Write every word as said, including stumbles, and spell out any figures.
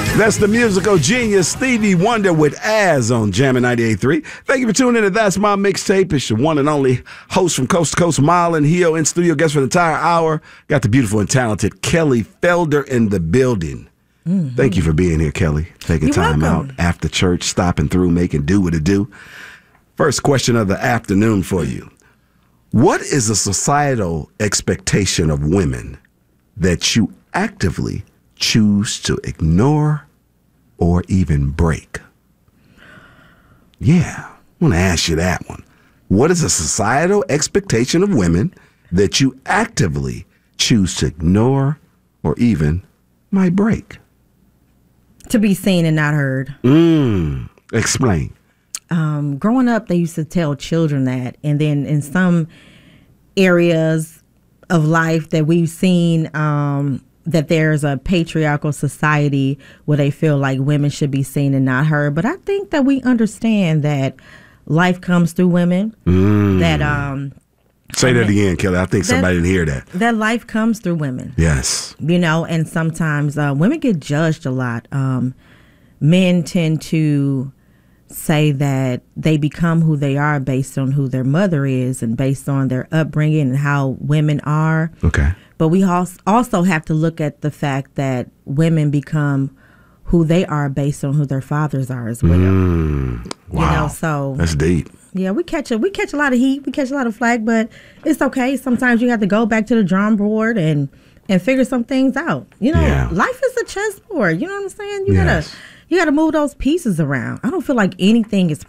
That's the musical genius Stevie Wonder with As on Jammin' ninety-eight point three. Thank you for tuning in to That's My Mixtape. It's your one and only host from Coast to Coast, Marlon Hill, in studio guest for the entire hour. Got the beautiful and talented Kelly Felder in the building. Mm-hmm. Thank you for being here, Kelly. Taking You're time welcome. out after church, stopping through, making do what it do. First question of the afternoon for you. What is a societal expectation of women that you actively choose to ignore or even break? Yeah, I want to ask you that one. What is a societal expectation of women that you actively choose to ignore or even might break? To be seen and not heard. Mm, explain. Um, growing up, they used to tell children that. And then in some areas of life that we've seen, um, that there's a patriarchal society where they feel like women should be seen and not heard. But I think that we understand that life comes through women. Mm. That um, Say that again, Kelly. I think that, somebody didn't hear that. That life comes through women. Yes. You know, and sometimes uh, women get judged a lot. Um, men tend to say that they become who they are based on who their mother is and based on their upbringing and how women are. Okay. But we also have to look at the fact that women become who they are based on who their fathers are as well. Mm, wow. You know, so that's deep. Yeah, we catch a we catch a lot of heat, we catch a lot of flack, but it's okay. Sometimes you have to go back to the drawing board and and figure some things out. You know, yeah. Life is a chessboard. You know what I'm saying? You yes. gotta you gotta move those pieces around. I don't feel like anything is